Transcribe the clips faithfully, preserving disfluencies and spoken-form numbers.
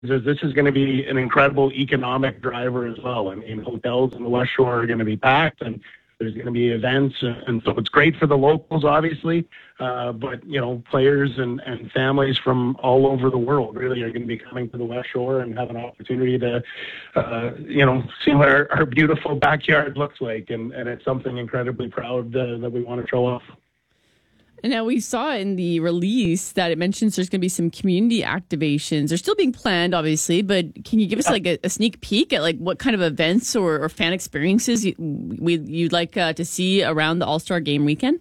is this is going to be an incredible economic driver as well. I mean, hotels in the West Shore are going to be packed, and there's going to be events, and so it's great for the locals, obviously, uh, but, you know, players and, and families from all over the world really are going to be coming to the West Shore and have an opportunity to, uh, you know, see what our, our beautiful backyard looks like, and, and it's something incredibly proud uh, that we want to show off. And now we saw in the release that it mentions there's going to be some community activations. They're still being planned, obviously, but can you give us like a, a sneak peek at like what kind of events or, or fan experiences you, we, you'd like uh, to see around the All-Star Game weekend?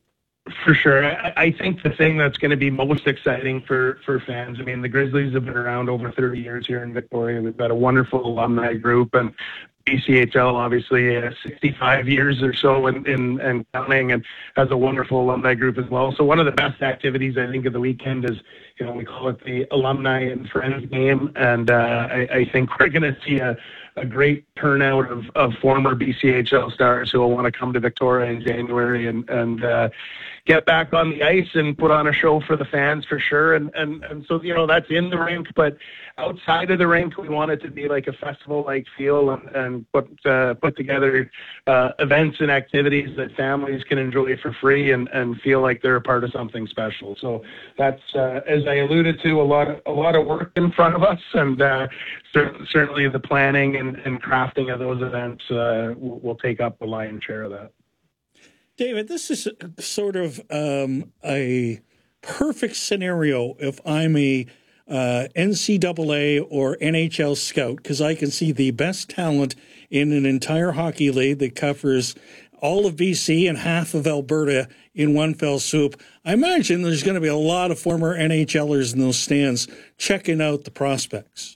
For sure. I, I think the thing that's going to be most exciting for, for fans, I mean, the Grizzlies have been around over thirty years here in Victoria. We've got a wonderful alumni group, and B C H L obviously uh, sixty-five years or so in, in, and counting, and has a wonderful alumni group as well. So one of the best activities, I think, of the weekend is, you know, we call it the Alumni and Friends Game, and uh, I, I think we're going to see a, a great turnout of, of former B C H L stars who will want to come to Victoria in January and, and uh, get back on the ice and put on a show for the fans for sure. And, and, and so, you know, that's in the rink, but outside of the rink, we want it to be like a festival-like feel, and, and put uh, put together uh, events and activities that families can enjoy for free and, and feel like they're a part of something special. So that's, uh, as I alluded to, a lot of, a lot of work in front of us, and uh, cer- certainly the planning and, and crafting of those events uh, will, will take up the lion's share of that. David, this is sort of um, a perfect scenario if I'm a uh, N C double A or N H L scout, because I can see the best talent in an entire hockey league that covers all of B C and half of Alberta in one fell swoop. I imagine there's going to be a lot of former NHLers in those stands checking out the prospects.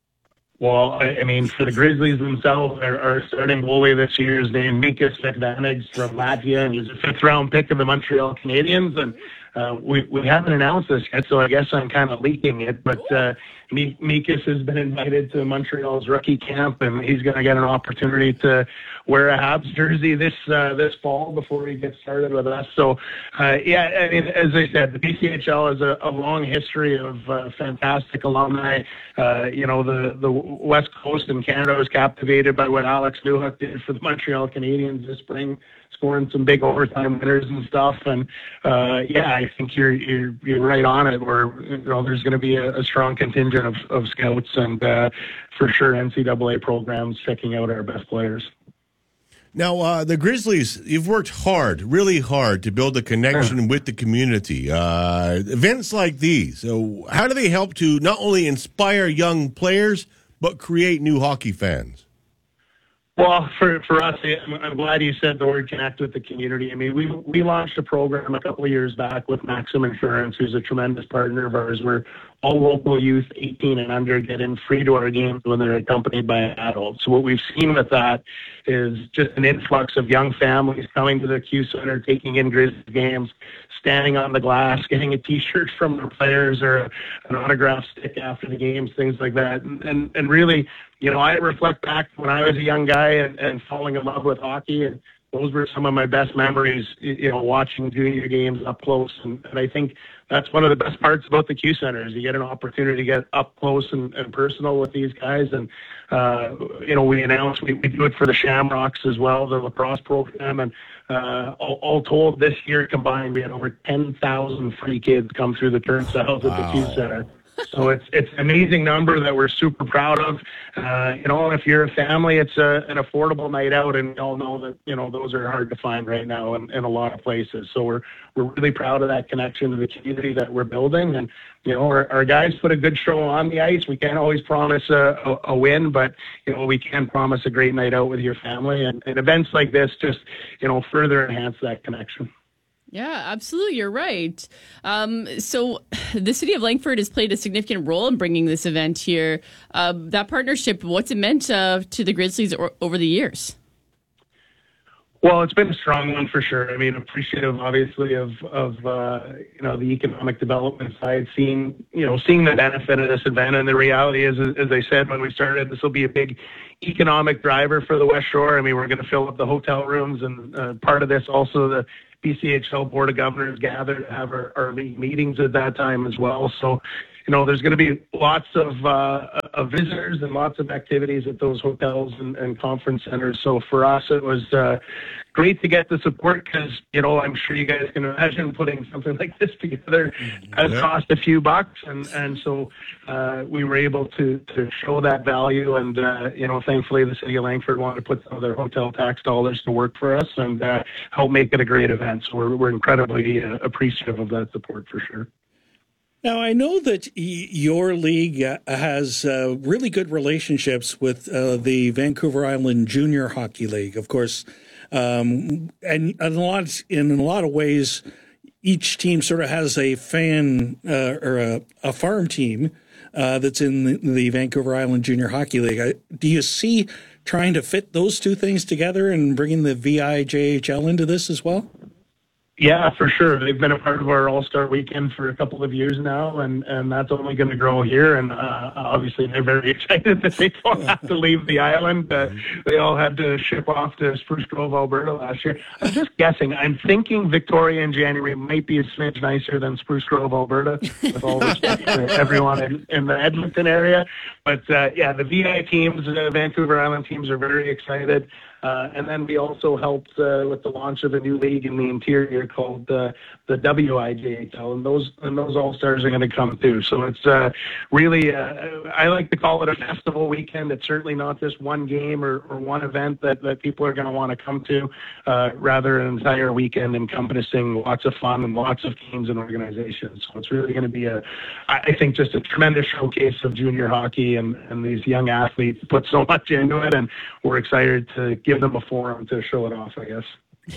Well, I, I mean, for the Grizzlies themselves, our, our starting goalie this year is named Mikas Vikvanigs from Latvia, and he's a fifth-round pick of the Montreal Canadiens. And uh, we we haven't announced this yet, so I guess I'm kind of leaking it. But uh, Mikas has been invited to Montreal's rookie camp, and he's going to get an opportunity to wear a Habs jersey this uh, this fall before he gets started with us. So, uh, yeah, I mean, as I said, the B C H L has a, a long history of uh, fantastic alumni. Uh, you know, the, the West Coast and Canada was captivated by what Alex Newhook did for the Montreal Canadiens this spring, scoring some big overtime winners and stuff. And uh, yeah, I think you're you're you're right on it. Where, you know, there's going to be a, a strong contingent of, of scouts, and uh, for sure N C double A programs checking out our best players. Now, uh, the Grizzlies, you've worked hard, really hard, to build a connection with the community. Uh, events like these, so how do they help to not only inspire young players, but create new hockey fans? Well, for, for us, I'm glad you said the word connect with the community. I mean, we we launched a program a couple of years back with Maxim Insurance, who's a tremendous partner of ours, where all local youth eighteen and under get in free to our games when they're accompanied by an adult. So what we've seen with that is just an influx of young families coming to the Q Center, taking in Grizzlies games, standing on the glass, getting a T-shirt from their players or a, an autograph stick after the games, things like that. And, and, and really, you know, I reflect back when I was a young guy and, and falling in love with hockey, and those were some of my best memories, you know, watching junior games up close. And, and I think that's one of the best parts about the Q Center is you get an opportunity to get up close and, and personal with these guys. And, uh, you know, we announced we, we do it for the Shamrocks as well, the lacrosse program. And uh, all, all told, this year combined, we had over ten thousand free kids come through the turnstiles wow. at the Q Center. So it's it's an amazing number that we're super proud of. Uh, you know, if you're a family, it's a, an affordable night out, and we all know that, you know, those are hard to find right now in, in a lot of places. So we're we're really proud of that connection to the community that we're building. And, you know, our, our guys put a good show on the ice. We can't always promise a, a, a win, but, you know, we can promise a great night out with your family. And, and events like this just, you know, further enhance that connection. Yeah, absolutely. You're right. Um, so the city of Langford has played a significant role in bringing this event here. Uh, that partnership, what's it meant uh, to the Grizzlies or, over the years? Well, it's been a strong one for sure. I mean, appreciative, obviously, of of uh, you know, the economic development side, seeing you know seeing the benefit of this event. And the reality is, as I said when we started, this will be a big economic driver for the West Shore. I mean, we're going to fill up the hotel rooms, and uh, part of this also the B C H L Board of Governors gathered to have our, our league meetings at that time as well. So, you know, there's going to be lots of, uh, of visitors and lots of activities at those hotels and, and conference centers. So for us, it was uh, great to get the support because, you know, I'm sure you guys can imagine putting something like this together has Yeah. cost a few bucks. And, and so uh, we were able to, to show that value. And, uh, you know, thankfully the city of Langford wanted to put some of their hotel tax dollars to work for us and uh, help make it a great event. So we're, we're incredibly uh, appreciative of that support for sure. Now, I know that y- your league uh, has uh, really good relationships with uh, the Vancouver Island Junior Hockey League, of course, um, and, and a lot in a lot of ways, each team sort of has a fan uh, or a, a farm team uh, that's in the, the Vancouver Island Junior Hockey League. I, do you see trying to fit those two things together and bringing the V I J H L into this as well? Yeah, for sure. They've been a part of our All-Star Weekend for a couple of years now, and, and that's only going to grow here. And uh, obviously, they're very excited that they don't have to leave the island. Uh, they all had to ship off to Spruce Grove, Alberta last year. I'm just guessing. I'm thinking Victoria in January might be a smidge nicer than Spruce Grove, Alberta, with all respect to everyone in, in the Edmonton area. But, uh, yeah, the V I teams, uh, Vancouver Island teams are very excited. Uh, and then we also helped uh, with the launch of a new league in the interior called uh, the W I J H L, and those and those All Stars are going to come too. So it's uh, really, uh, I like to call it a festival weekend. It's certainly not just one game or, or one event that, that people are going to want to come to, uh, rather an entire weekend encompassing lots of fun and lots of teams and organizations. So it's really going to be a, I think, just a tremendous showcase of junior hockey, and, and these young athletes put so much into it, and we're excited to give them a forum to show it off, I guess.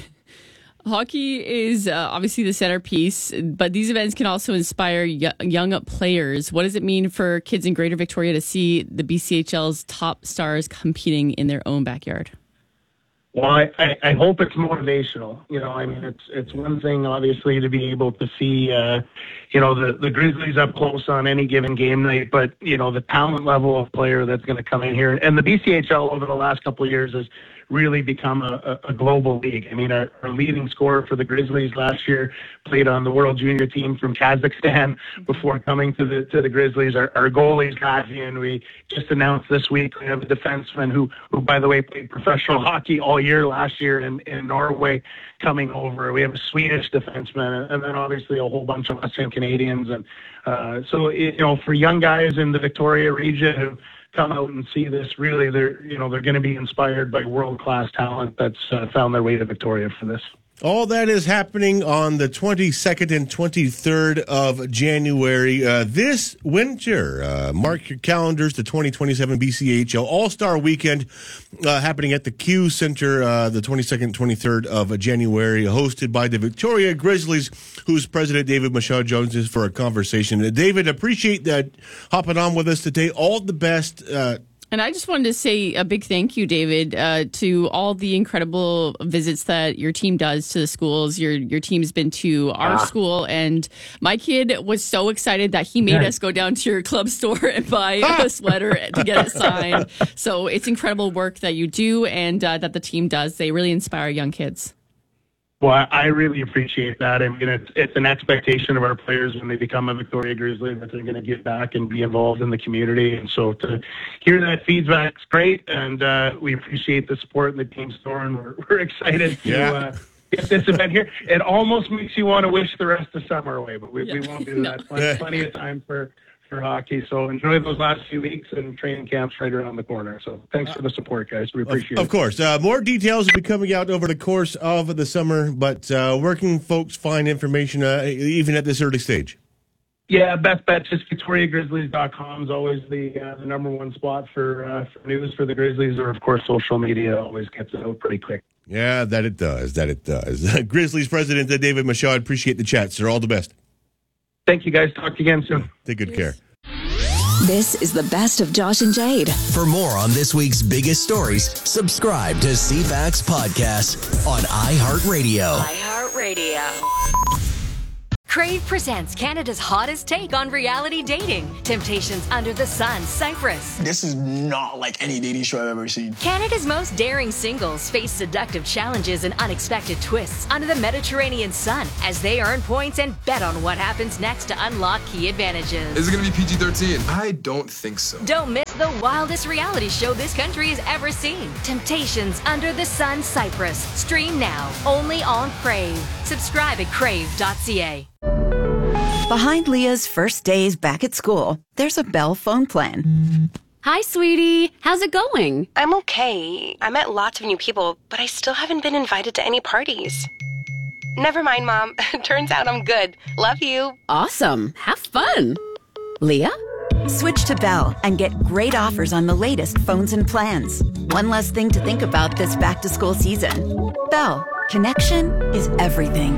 Hockey is uh, obviously the centerpiece, but these events can also inspire y- young players. What does it mean for kids in Greater Victoria to see the B C H L's top stars competing in their own backyard? Well, I, I, I hope it's motivational. You know, I mean, it's it's one thing, obviously, to be able to see, uh, you know, the, the Grizzlies up close on any given game night, but, you know, the talent level of player that's going to come in here. And the B C H L over the last couple of years has really become a, a global league. I mean, our, our leading scorer for the Grizzlies last year played on the World Junior team from Kazakhstan before coming to the to the Grizzlies. Our, our goalie's Latvian. We just announced this week we have a defenseman who, who, by the way, played professional hockey all year last year in, in Norway coming over. We have a Swedish defenseman, and then obviously a whole bunch of Western Canadians. And uh, so, you know, for young guys in the Victoria region who come out and see this, really, they're, you know, they're going to be inspired by world-class talent that's uh, found their way to Victoria for this. All that is happening on the twenty-second and twenty-third of January uh, this winter. Uh, mark your calendars, the twenty twenty-seven B C H L All-Star Weekend uh, happening at the Q Center uh, the twenty-second and twenty-third of January, hosted by the Victoria Grizzlies, whose president, David Michaud joins us for a conversation. Uh, David, appreciate that hopping on with us today. All the best. Uh, And I just wanted to say a big thank you, David, uh, to all the incredible visits that your team does to the schools. Your your team's been to our ah. school, and my kid was so excited that he made us go down to your club store and buy a sweater to get it signed. So it's incredible work that you do and uh, that the team does. They really inspire young kids. Well, I really appreciate that. I mean, it's, it's an expectation of our players when they become a Victoria Grizzly that they're going to give back and be involved in the community. And so to hear that feedback's great, and uh, we appreciate the support in the team store, and we're, we're excited to yeah. uh, get this event here. It almost makes you want to wish the rest of summer away, but we, yeah. we won't do no. that. Plenty, plenty of time for for hockey. So enjoy those last few weeks, and training camp's right around the corner. So thanks for the support, guys. We appreciate of, it. Of course. Uh, more details will be coming out over the course of the summer, but uh, where can folks find information uh, even at this early stage? Yeah, best bet, just Victoria Grizzlies dot com is always the uh, the number one spot for, uh, for news for the Grizzlies, or, of course, social media always gets it out pretty quick. Yeah, that it does. That it does. Grizzlies president David Michaud, appreciate the chat, sir. All the best. Thank you, guys. Talk to you again soon. Take good care. This is the best of Josh and Jade. For more on this week's biggest stories, subscribe to C FAX Podcast on iHeartRadio. iHeartRadio. Crave presents Canada's hottest take on reality dating. Temptations Under the Sun, Cyprus. This is not like any dating show I've ever seen. Canada's most daring singles face seductive challenges and unexpected twists under the Mediterranean sun as they earn points and bet on what happens next to unlock key advantages. Is it going to be P G thirteen? I don't think so. Don't miss the wildest reality show this country has ever seen. Temptations Under the Sun, Cyprus. Stream now, only on Crave. Subscribe at crave dot c a. Behind Leah's first days back at school, there's a Bell phone plan. Hi, sweetie. How's it going? I'm okay. I met lots of new people, but I still haven't been invited to any parties. Never mind, Mom. Turns out I'm good. Love you. Awesome. Have fun. Leah? Switch to Bell and get great offers on the latest phones and plans. One less thing to think about this back-to-school season. Bell. Connection is everything.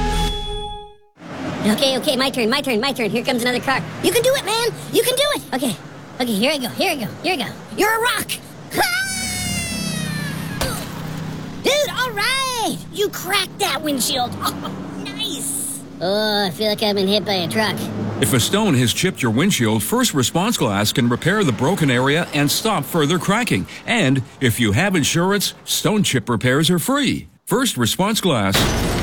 Okay, okay, my turn, my turn, my turn. Here comes another car. You can do it, man. You can do it. Okay, okay, here I go, here I go, here I go. You're a rock. Dude, all right. You cracked that windshield. Oh, nice. Oh, I feel like I've been hit by a truck. If a stone has chipped your windshield, First Response Glass can repair the broken area and stop further cracking. And if you have insurance, stone chip repairs are free. First Response Glass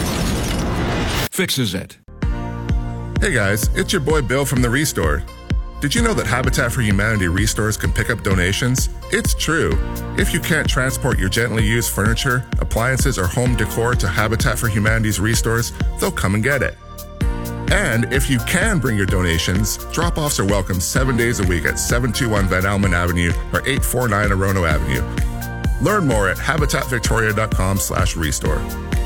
fixes it. Hey guys, it's your boy Bill from The Restore. Did you know that Habitat for Humanity restores can pick up donations? It's true. If you can't transport your gently used furniture, appliances, or home decor to Habitat for Humanity's restores, they'll come and get it. And if you can bring your donations, drop-offs are welcome seven days a week at seven two one Van Almen Avenue or eight four nine Orono Avenue. Learn more at habitatvictoria.com slash restore.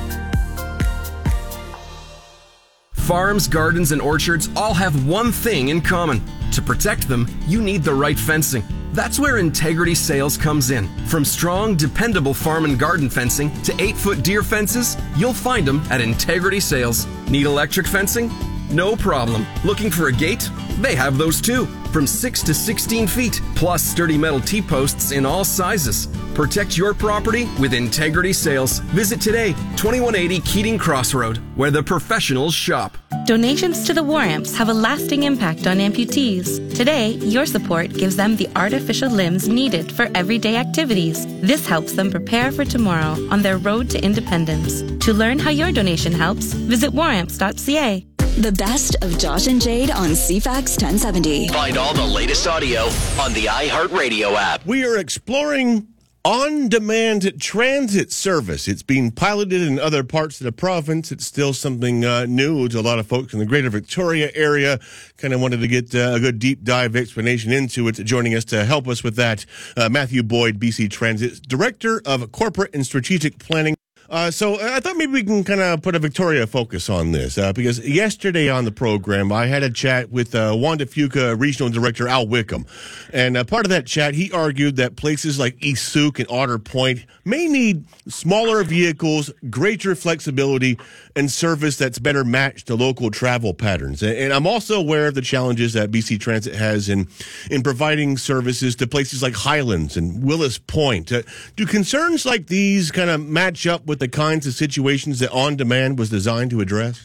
Farms, gardens, and orchards all have one thing in common. To protect them, you need the right fencing. That's where Integrity Sales comes in. From strong, dependable farm and garden fencing to eight-foot deer fences, you'll find them at Integrity Sales. Need electric fencing? No problem. Looking for a gate? They have those too. From six to sixteen feet, plus sturdy metal T-posts in all sizes. Protect your property with Integrity Sales. Visit today, twenty-one eighty Keating Crossroad, where the professionals shop. Donations to the War Amps have a lasting impact on amputees. Today, your support gives them the artificial limbs needed for everyday activities. This helps them prepare for tomorrow on their road to independence. To learn how your donation helps, visit war amps dot c a. The best of Josh and Jade on C FAX ten seventy. Find all the latest audio on the iHeartRadio app. We are exploring on-demand transit service. It's being piloted in other parts of the province. It's still something uh, new to a lot of folks in the greater Victoria area. Kind of wanted to get uh, a good deep dive explanation into it. Joining us to help us with that, uh, Matthew Boyd, B C Transit, Director of Corporate and Strategic Planning. Uh, so I thought maybe we can kind of put a Victoria focus on this, uh, because yesterday on the program, I had a chat with uh, Wanda Fuca Regional Director Al Wickham. And uh, part of that chat, he argued that places like East Souk and Otter Point may need smaller vehicles, greater flexibility, and service that's better matched to local travel patterns. And, and I'm also aware of the challenges that B C Transit has in, in providing services to places like Highlands and Willis Point. Uh, do concerns like these kind of match up with the kinds of situations that On Demand was designed to address?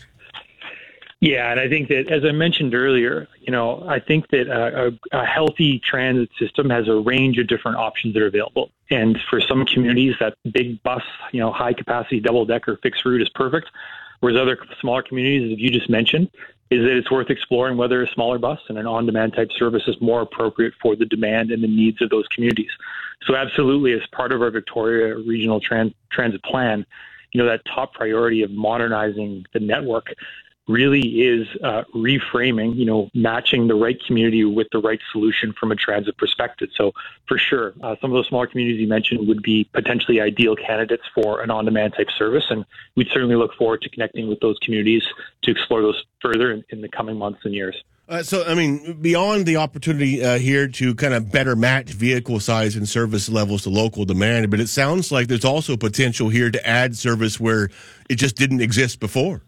Yeah, and I think that, as I mentioned earlier, you know, I think that a, a, a healthy transit system has a range of different options that are available. And for some communities, that big bus, you know, high capacity double-decker fixed route is perfect. Whereas other smaller communities, as you just mentioned, is that it's worth exploring whether a smaller bus and an on-demand type service is more appropriate for the demand and the needs of those communities. So absolutely, as part of our Victoria Regional Trans- Transit Plan, you know, that top priority of modernizing the network really is uh, reframing, you know, matching the right community with the right solution from a transit perspective. So for sure, uh, some of those smaller communities you mentioned would be potentially ideal candidates for an on-demand type service. And we'd certainly look forward to connecting with those communities to explore those further in, in the coming months and years. Uh, so, I mean, beyond the opportunity uh, here to kind of better match vehicle size and service levels to local demand, but it sounds like there's also potential here to add service where it just didn't exist before.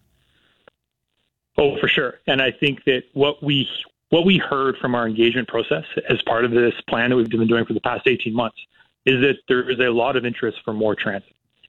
Oh, for sure. And I think that what we what we heard from our engagement process as part of this plan that we've been doing for the past eighteen months is that there is a lot of interest for more transit.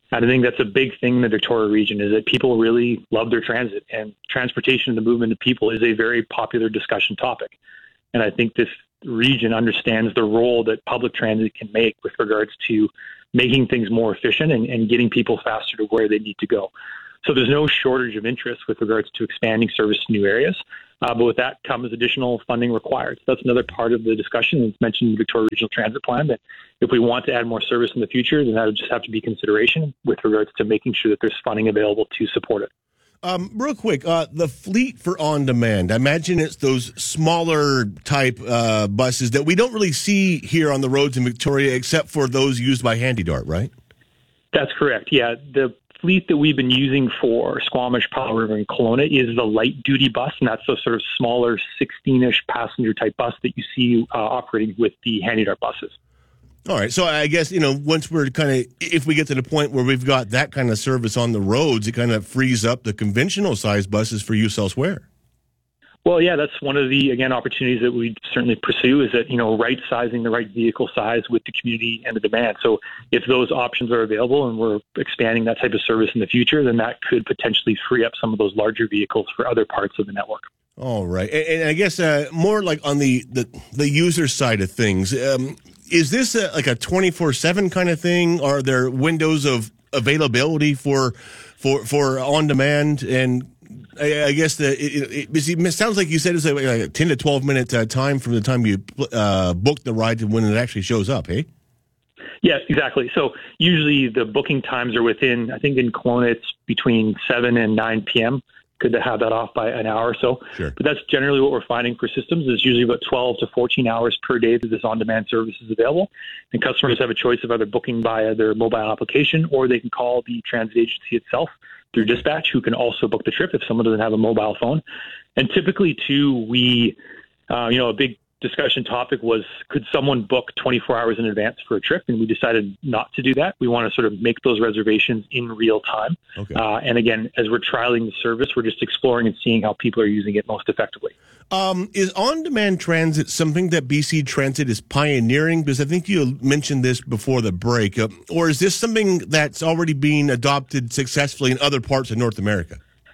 And I think that's a big thing in the Victoria region, is that people really love their transit, and transportation and the movement of people is a very popular discussion topic. And I think this region understands the role that public transit can make with regards to making things more efficient and, and getting people faster to where they need to go. So there's no shortage of interest with regards to expanding service to new areas. Uh, but with that comes additional funding required. So that's another part of the discussion. It's mentioned in the Victoria Regional Transit Plan that if we want to add more service in the future, then that would just have to be consideration with regards to making sure that there's funding available to support it. Um, real quick, uh, the fleet for on-demand, I imagine it's those smaller type uh, buses that we don't really see here on the roads in Victoria except for those used by HandyDART, right? That's correct, yeah. The fleet that we've been using for Squamish, Powell River, and Kelowna is the light-duty bus, and that's the sort of smaller sixteen-ish passenger-type bus that you see uh, operating with the HandyDART buses. All right, so I guess, you know, once we're kind of, if we get to the point where we've got that kind of service on the roads, it kind of frees up the conventional-sized buses for use elsewhere. Well, yeah, that's one of the, again, opportunities that we certainly pursue, is that, you know, right-sizing the right vehicle size with the community and the demand. So if those options are available and we're expanding that type of service in the future, then that could potentially free up some of those larger vehicles for other parts of the network. All right. And, and I guess uh, more like on the, the, the user side of things, um, is this a, like a twenty-four seven kind of thing? Are there windows of availability for for, for on-demand? And I, I guess the it, it, it sounds like you said it's like a ten to twelve minute uh, time from the time you uh, book the ride to when it actually shows up, hey? Yes, exactly. So usually the booking times are within, I think in Kelowna it's between seven and nine p.m. Good to have that off by an hour or so. Sure. But that's generally what we're finding for systems, is usually about twelve to fourteen hours per day that this on-demand service is available. And customers have a choice of either booking via their mobile application, or they can call the transit agency itself through dispatch, who can also book the trip if someone doesn't have a mobile phone. And typically, too, we, uh, you know, a big discussion topic was, could someone book twenty-four hours in advance for a trip? And we decided not to do that. We want to sort of make those reservations in real time. Okay. Uh, and again, as we're trialing the service, we're just exploring and seeing how people are using it most effectively. Um, is on-demand transit something that B C Transit is pioneering? Because I think you mentioned this before the break. Uh, or is this something that's already being adopted successfully in other parts of North America?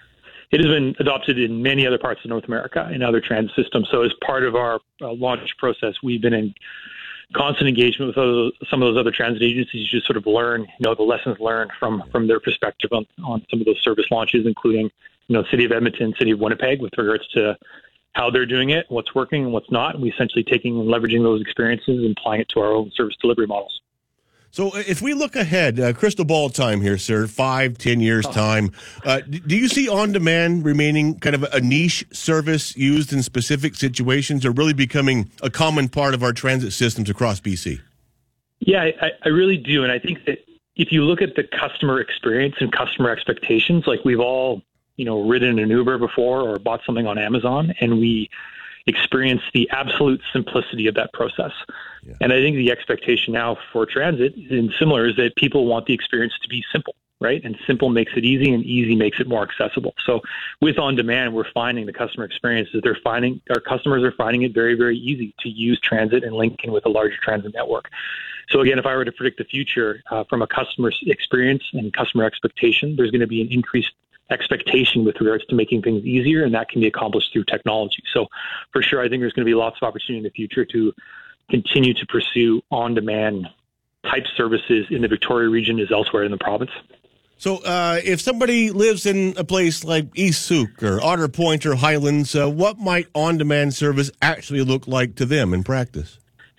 It has been adopted in many other parts of North America in other transit systems. So as part of our uh, launch process, we've been in constant engagement with those, some of those other transit agencies to sort of learn, you know, the lessons learned from, from their perspective on, on some of those service launches, including, you know, City of Edmonton, City of Winnipeg, with regards to how they're doing it, what's working and what's not. And we essentially taking and leveraging those experiences and applying it to our own service delivery models. So if we look ahead, uh, crystal ball time here, sir, five, ten years time, uh, do you see on-demand remaining kind of a niche service used in specific situations, or really becoming a common part of our transit systems across B C? Yeah, I, I really do. And I think that if you look at the customer experience and customer expectations, like we've all, you know, ridden an Uber before or bought something on Amazon, and we experience the absolute simplicity of that process. Yeah. And I think the expectation now for transit, and similar, is that people want the experience to be simple, right? And simple makes it easy, and easy makes it more accessible. So with on-demand, we're finding the customer experience is they're finding, our customers are finding it very, very easy to use transit and link in with a larger transit network. So again, if I were to predict the future uh, from a customer experience and customer expectation, there's going to be an increased expectation with regards to making things easier, and that can be accomplished through technology. So for sure, I think there's going to be lots of opportunity in the future to continue to pursue on-demand type services in the Victoria region as elsewhere in the province. So uh, if somebody lives in a place like East Souk or Otter Point or Highlands, uh, what might on-demand service actually look like to them in practice?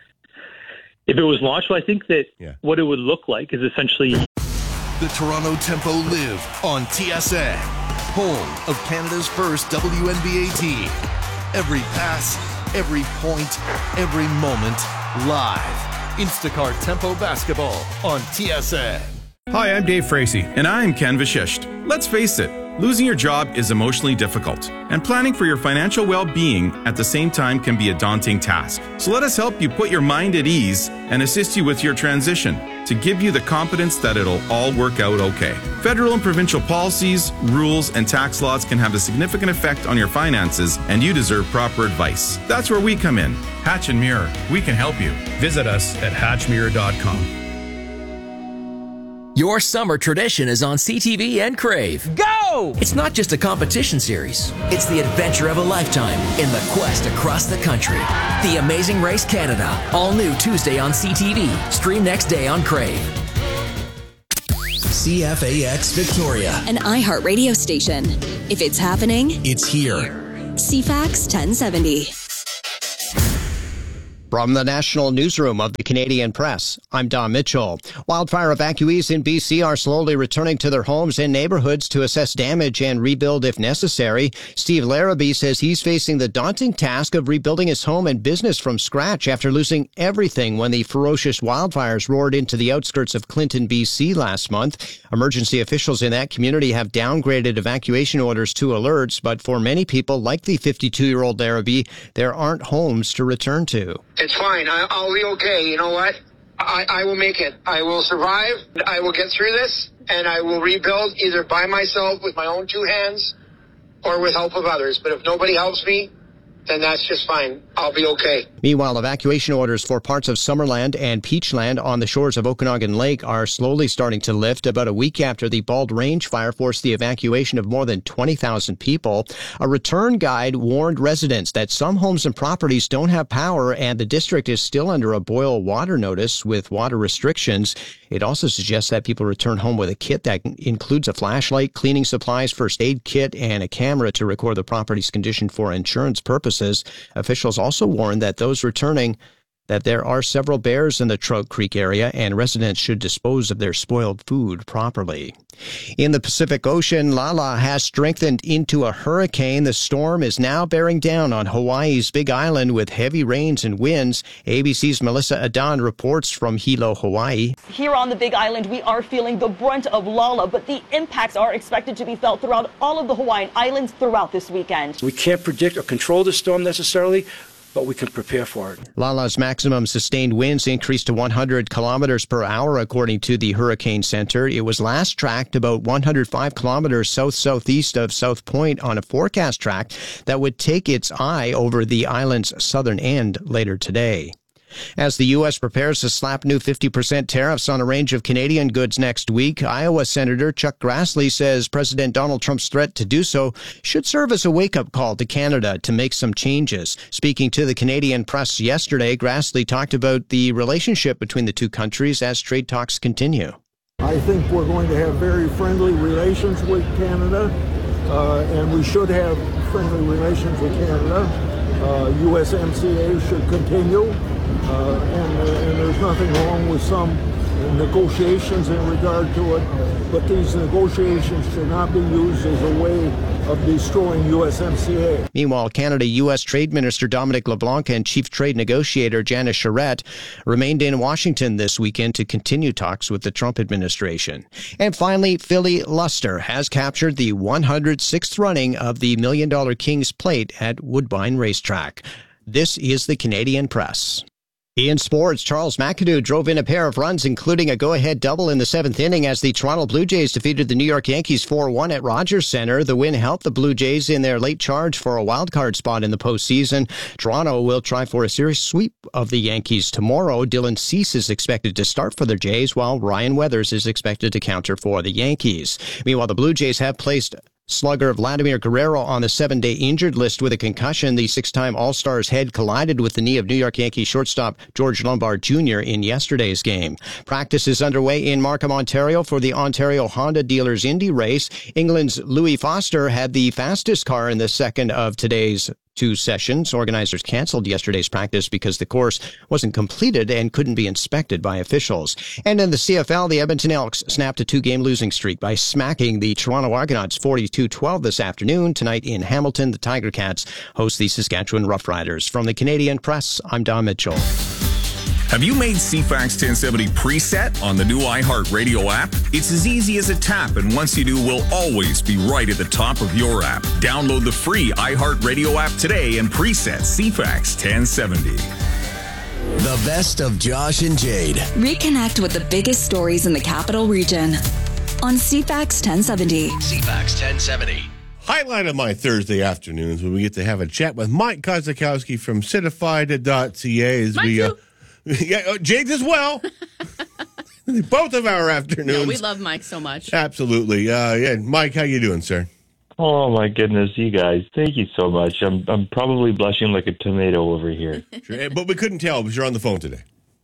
If it was launched, well, I think that yeah. what it would look like is essentially the Toronto Tempo live on T S N, home of Canada's first W N B A team. Every pass, every point, every moment, live. Instacart Tempo Basketball on T S N. Hi, I'm Dave Fracey. And I'm Ken Vashisht. Let's face it, losing your job is emotionally difficult, and planning for your financial well-being at the same time can be a daunting task. So let us help you put your mind at ease and assist you with your transition to give you the confidence that it'll all work out okay. Federal and provincial policies, rules, and tax laws can have a significant effect on your finances, and you deserve proper advice. That's where we come in. Hatch and Muir, we can help you. Visit us at hatch muir dot com. Your summer tradition is on C T V and Crave. Go! It's not just a competition series. It's the adventure of a lifetime in the quest across the country. The Amazing Race Canada. All new Tuesday on C T V. Stream next day on Crave. C F A X Victoria. An iHeart radio station. If it's happening, it's here. C FAX ten seventy. From the National Newsroom of the Canadian Press, I'm Don Mitchell. Wildfire evacuees in B C are slowly returning to their homes and neighborhoods to assess damage and rebuild if necessary. Steve Larrabee says he's facing the daunting task of rebuilding his home and business from scratch after losing everything when the ferocious wildfires roared into the outskirts of Clinton, B C last month. Emergency officials in that community have downgraded evacuation orders to alerts, but for many people, like the fifty-two-year-old Larrabee, there aren't homes to return to. It's fine. I, I'll be okay. You know what? I, I will make it. I will survive. I will get through this, and I will rebuild either by myself with my own two hands or with help of others. But if nobody helps me, then that's just fine. I'll be okay. Meanwhile, evacuation orders for parts of Summerland and Peachland on the shores of Okanagan Lake are slowly starting to lift about a week after the Bald Range fire forced the evacuation of more than twenty thousand people. A return guide warned residents that some homes and properties don't have power and the district is still under a boil water notice with water restrictions. It also suggests that people return home with a kit that includes a flashlight, cleaning supplies, first aid kit, and a camera to record the property's condition for insurance purposes. Officials also warned that those returning that there are several bears in the Trout Creek area and residents should dispose of their spoiled food properly. In the Pacific Ocean, Lala has strengthened into a hurricane. The storm is now bearing down on Hawaii's Big Island with heavy rains and winds. A B C's Melissa Adan reports from Hilo, Hawaii. Here on the Big Island, we are feeling the brunt of Lala, but the impacts are expected to be felt throughout all of the Hawaiian Islands throughout this weekend. We can't predict or control the storm necessarily, but we can prepare for it. Lala's maximum sustained winds increased to one hundred kilometers per hour, according to the Hurricane Center. It was last tracked about one hundred five kilometers south-southeast of South Point on a forecast track that would take its eye over the island's southern end later today. As the U S prepares to slap new fifty percent tariffs on a range of Canadian goods next week, Iowa Senator Chuck Grassley says President Donald Trump's threat to do so should serve as a wake-up call to Canada to make some changes. Speaking to the Canadian Press yesterday, Grassley talked about the relationship between the two countries as trade talks continue. I think we're going to have very friendly relations with Canada, uh, and we should have friendly relations with Canada. Uh, U S M C A should continue. Uh, and, uh, and there's nothing wrong with some negotiations in regard to it, but these negotiations should not be used as a way of destroying U S M C A. Meanwhile, Canada-U S Trade Minister Dominic LeBlanc and Chief Trade Negotiator Janice Charette remained in Washington this weekend to continue talks with the Trump administration. And finally, Philly Luster has captured the one hundred sixth running of the Million Dollar Kings Plate at Woodbine Racetrack. This is the Canadian Press. In sports, Charles McAdoo drove in a pair of runs, including a go-ahead double in the seventh inning as the Toronto Blue Jays defeated the New York Yankees four one at Rogers Center. The win helped the Blue Jays in their late charge for a wild-card spot in the postseason. Toronto will try for a series sweep of the Yankees tomorrow. Dylan Cease is expected to start for the Jays, while Ryan Weathers is expected to counter for the Yankees. Meanwhile, the Blue Jays have placed slugger Vladimir Guerrero on the seven-day injured list with a concussion. The six-time All-Star's head collided with the knee of New York Yankees shortstop George Lombard Junior in yesterday's game. Practice is underway in Markham, Ontario for the Ontario Honda Dealers Indy race. England's Louis Foster had the fastest car in the second of today's two sessions. Organizers canceled yesterday's practice because the course wasn't completed and couldn't be inspected by officials. And in the C F L, the Edmonton Elks snapped a two-game losing streak by smacking the Toronto Argonauts forty-two twelve this afternoon. Tonight in Hamilton, the Tiger Cats host the Saskatchewan Roughriders. From the Canadian Press, I'm Don Mitchell. Have you made C FAX ten seventy preset on the new iHeartRadio app? It's as easy as a tap, and once you do, we'll always be right at the top of your app. Download the free iHeartRadio app today and preset C FAX ten seventy. The best of Josh and Jade. Reconnect with the biggest stories in the capital region on C FAX ten seventy. C FAX ten seventy. Highlight of my Thursday afternoons when we get to have a chat with Mike Kozakowski from Citified dot C A as Mine we... Uh, too. Yeah, uh, Jade as well. Both of our afternoons. Yeah, we love Mike so much. Absolutely. Uh, yeah, Mike, how you doing, sir? Oh my goodness, you guys! Thank you so much. I'm I'm probably blushing like a tomato over here. Sure, but we couldn't tell because you're on the phone today.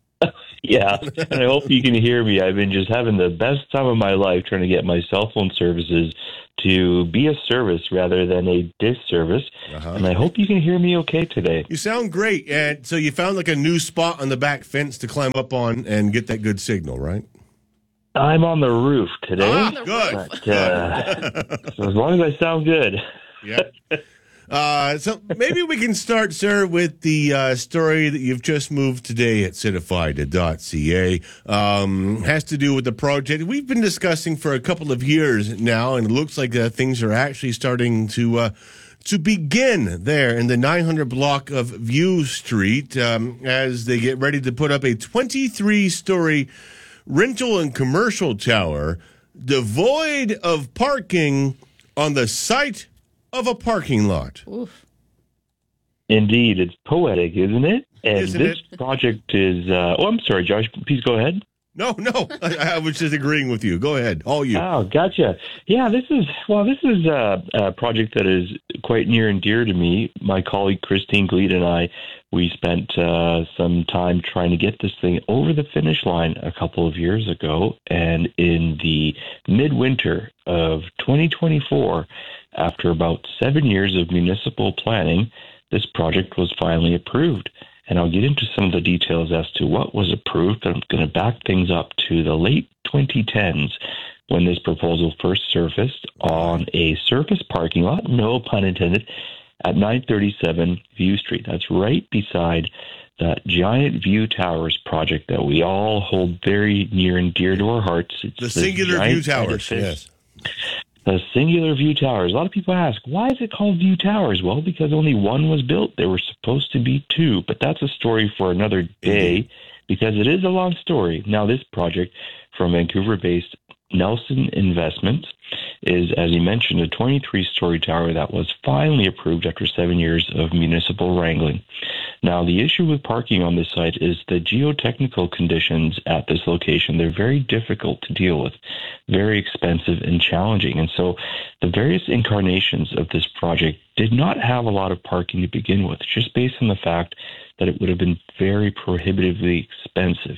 Yeah, and I hope you can hear me. I've been just having the best time of my life trying to get my cell phone services to be a service rather than a disservice. Uh-huh. And I hope you can hear me okay today. You sound great. And so you found like a new spot on the back fence to climb up on and get that good signal, right? I'm on the roof today. Ah, good. But, uh, so as long as I sound good. Yeah. Uh, so maybe we can start, sir, with the uh, story that you've just moved today at Citified dot c a. Um, has to do with the project we've been discussing for a couple of years now, and it looks like uh, things are actually starting to uh, to begin there in the nine hundred block of View Street um, as they get ready to put up a twenty-three story rental and commercial tower devoid of parking on the site of a parking lot. Oof. Indeed, it's poetic, isn't it? And Isn't this it? project is. Uh, oh, I'm sorry, Josh. Please go ahead. No, no, I, I was just agreeing with you. Go ahead, all you. Oh, gotcha. Yeah, this is well. This is a, a project that is quite near and dear to me. My colleague Christine Gleed and I, we spent uh, some time trying to get this thing over the finish line a couple of years ago, and in the midwinter of twenty twenty-four, after about seven years of municipal planning, this project was finally approved. And I'll get into some of the details as to what was approved, but I'm going to back things up to the late twenty tens when this proposal first surfaced on a surface parking lot, no pun intended, at nine thirty-seven View Street. That's right beside that giant View Towers project that we all hold very near and dear to our hearts. It's the singular View Towers, edifice. Yes. The singular View Towers. A lot of people ask, why is it called View Towers? Well, because only one was built. There were supposed to be two, but that's a story for another day because it is a long story. Now, this project from Vancouver-based Nelson Investments is, as you mentioned, a twenty-three story tower that was finally approved after seven years of municipal wrangling. Now, the issue with parking on this site is the geotechnical conditions at this location. They're very difficult to deal with, very expensive and challenging. And so the various incarnations of this project did not have a lot of parking to begin with, just based on the fact that it would have been very prohibitively expensive.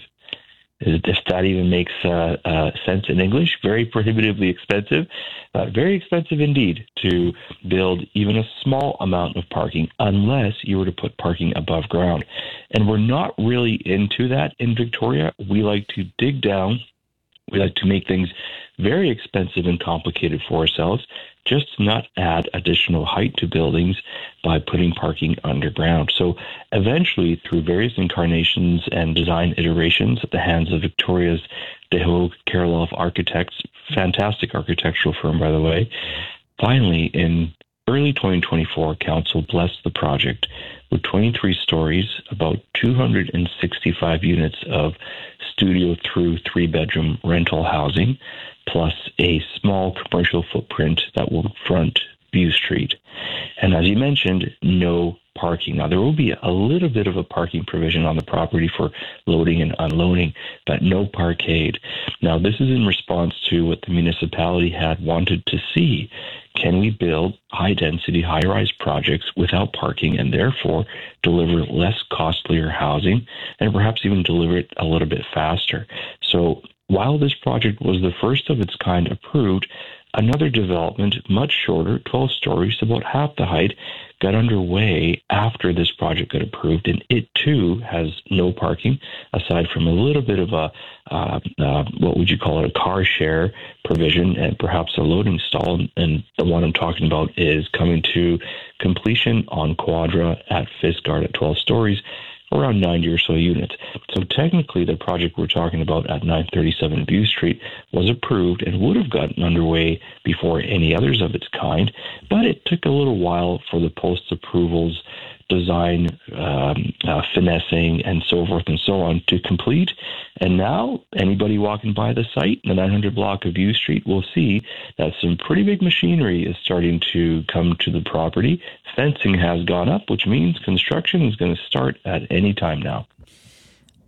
If that even makes uh, uh, sense in English, very prohibitively expensive, uh, very expensive indeed to build even a small amount of parking unless you were to put parking above ground. And we're not really into that in Victoria. We like to dig down. We like to make things very expensive and complicated for ourselves, just to not add additional height to buildings by putting parking underground. So eventually, through various incarnations and design iterations at the hands of Victoria's Deho Karloff Architects, fantastic architectural firm, by the way, finally, in early twenty twenty-four, Council blessed the project with twenty-three stories, about two hundred sixty-five units of studio through three-bedroom rental housing, plus a small commercial footprint that will front View Street. And as you mentioned, no parking. Now, there will be a little bit of a parking provision on the property for loading and unloading, but no parkade. Now, this is in response to what the municipality had wanted to see. Can we build high-density, high-rise projects without parking and therefore deliver less costlier housing and perhaps even deliver it a little bit faster? So while this project was the first of its kind approved, another development, much shorter, twelve stories, about half the height, got underway after this project got approved, and it too has no parking, aside from a little bit of a, uh, uh, what would you call it, a car share provision and perhaps a loading stall. And the one I'm talking about is coming to completion on Quadra at Fiskard at twelve stories, around ninety or so units. So technically, the project we're talking about at nine thirty-seven View Street was approved and would have gotten underway before any others of its kind, but it took a little while for the post-approvals, design, um, uh, finessing, and so forth and so on to complete. And now, anybody walking by the site, the nine hundred block of View Street, will see that some pretty big machinery is starting to come to the property. Fencing has gone up, which means construction is going to start at any time now.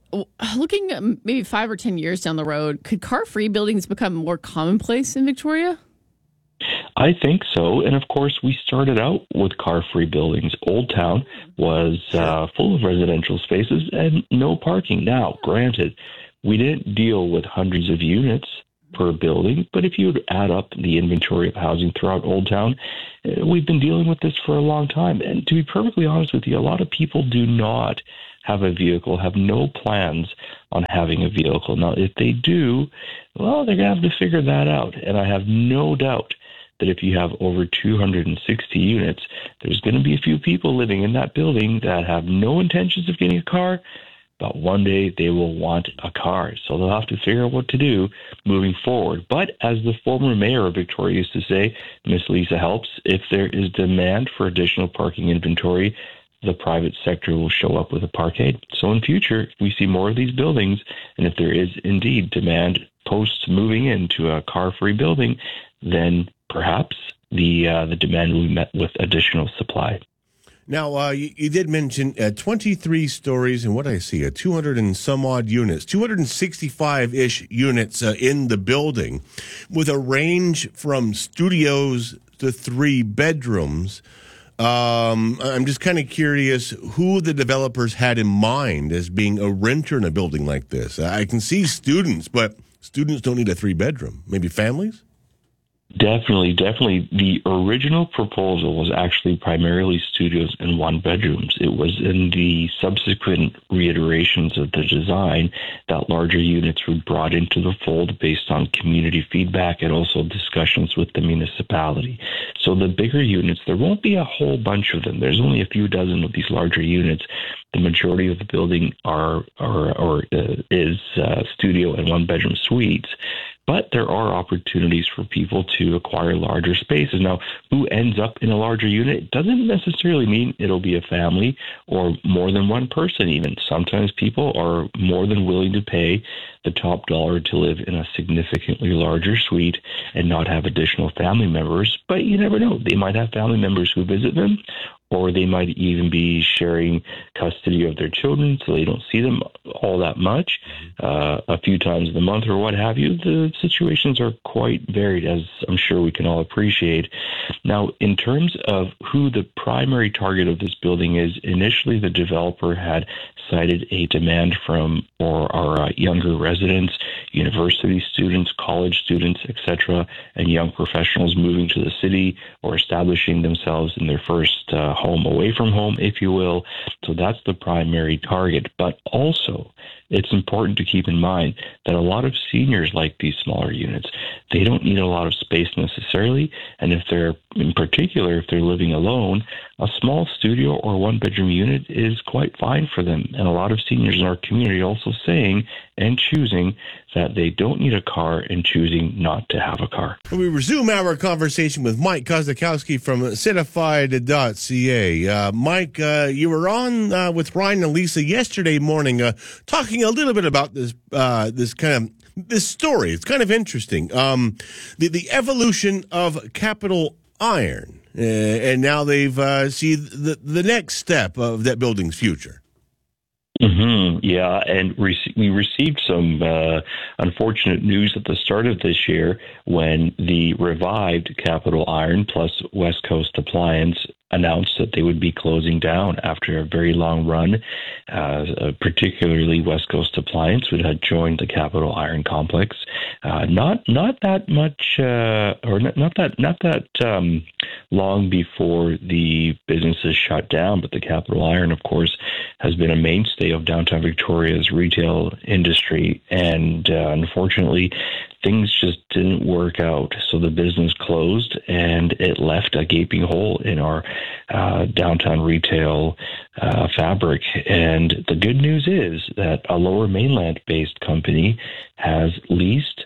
Looking at maybe five or ten years down the road, could car-free buildings become more commonplace in Victoria? I think so. And of course, we started out with car-free buildings. Old Town was uh, full of residential spaces and no parking. Now, granted, we didn't deal with hundreds of units per building, but if you would add up the inventory of housing throughout Old Town, uh, we've been dealing with this for a long time. And to be perfectly honest with you, a lot of people do not have a vehicle, have no plans on having a vehicle. Now, if they do, well, they're going to have to figure that out. And I have no doubt that if you have over two hundred sixty units, there's going to be a few people living in that building that have no intentions of getting a car, but one day they will want a car. So they'll have to figure out what to do moving forward. But as the former mayor of Victoria used to say, Miss Lisa Helps, if there is demand for additional parking inventory, the private sector will show up with a parkade. So in future, if we see more of these buildings, and if there is indeed demand post moving into a car-free building, then perhaps the uh, the demand will be met with additional supply. Now, uh, you, you did mention uh, twenty-three stories, and what I see, uh, two hundred and some odd units, two hundred sixty-five-ish units uh, in the building, with a range from studios to three bedrooms. Um, I'm just kind of curious who the developers had in mind as being a renter in a building like this. I can see students, but students don't need a three-bedroom. Maybe families? Definitely, definitely. The original proposal was actually primarily studios and one bedrooms. It was in the subsequent reiterations of the design that larger units were brought into the fold based on community feedback and also discussions with the municipality. So the bigger units, there won't be a whole bunch of them. There's only a few dozen of these larger units. The majority of the building are, are or uh, is uh, studio and one bedroom suites. But there are opportunities for people to acquire larger spaces. Now, who ends up in a larger unit doesn't necessarily mean it'll be a family or more than one person even. Sometimes people are more than willing to pay the top dollar to live in a significantly larger suite and not have additional family members. But you never know. They might have family members who visit them, or they might even be sharing custody of their children so they don't see them all that much, uh, a few times a month or what have you. The situations are quite varied, as I'm sure we can all appreciate. Now, in terms of who the primary target of this building is, initially the developer had cited a demand from or our uh, younger residents, university students, college students, et cetera, and young professionals moving to the city or establishing themselves in their first uh, home away from home, if you will. So that's the primary target. But also, it's important to keep in mind that a lot of seniors like these smaller units. They don't need a lot of space necessarily. And if they're, in particular, if they're living alone, a small studio or one bedroom unit is quite fine for them. And a lot of seniors in our community are also saying and choosing that they don't need a car and choosing not to have a car. We resume our conversation with Mike Kozakowski from Certified dot c a. Uh, Mike, uh, you were on uh, with Ryan and Lisa yesterday morning uh, talking a little bit about this uh, this kind of this story. It's kind of interesting. Um, the, the evolution of Capital Iron. Uh, and now they've uh, see the, the next step of that building's future. Mm-hmm. Yeah, and re- we received some uh, unfortunate news at the start of this year when the revived Capital Iron plus West Coast Appliance announced that they would be closing down after a very long run, uh, particularly West Coast Appliance, which had joined the Capital Iron complex. Uh, not not that much, uh, or not, not that not that um, long before the businesses shut down. But the Capital Iron, of course, has been a mainstay of downtown Victoria's retail industry, and uh, unfortunately, things just didn't work out. So the business closed, and it left a gaping hole in our uh, downtown retail uh, fabric. And the good news is that a Lower Mainland-based company has leased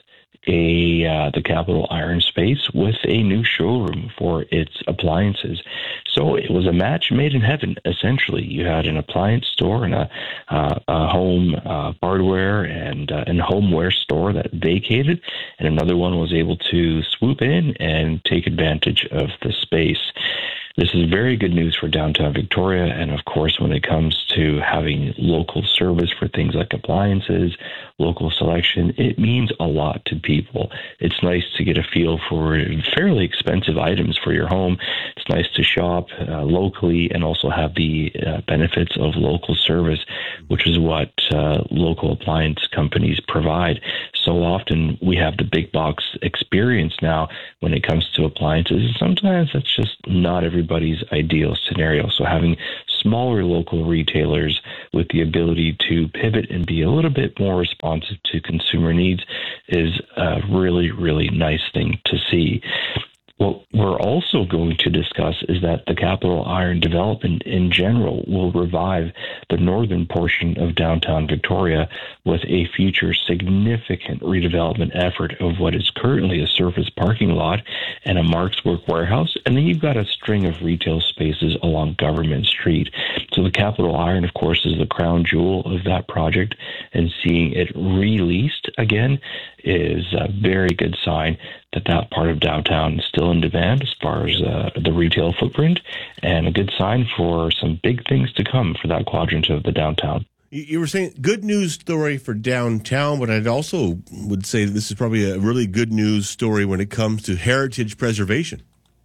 a uh, the Capital Iron space with a new showroom for its appliances. So it was a match made in heaven, essentially. You had an appliance store and a, uh, a home uh, hardware and, uh, and homeware store that vacated, and another one was able to swoop in and take advantage of the space. This is very good news for downtown Victoria. And of course, when it comes to having local service for things like appliances, local selection, it means a lot to people. It's nice to get a feel for fairly expensive items for your home. It's nice to shop uh, locally and also have the uh, benefits of local service, which is what uh, local appliance companies provide. So often we have the big box experience now when it comes to appliances. And sometimes that's just not everybody's ideal scenario. So having smaller local retailers with the ability to pivot and be a little bit more responsive to consumer needs is a really, really nice thing to see. What we're also going to discuss is that the Capital Iron development in general will revive the northern portion of downtown Victoria with a future significant redevelopment effort of what is currently a surface parking lot and a Mark's Work warehouse. And then you've got a string of retail spaces along Government Street. So the Capital Iron, of course, is the crown jewel of that project, and seeing it released again is a very good sign that that part of downtown is still in demand as far as uh, the retail footprint, and a good sign for some big things to come for that quadrant of the downtown. You were saying good news story for downtown, but I'd also would say this is probably a really good news story when it comes to heritage preservation.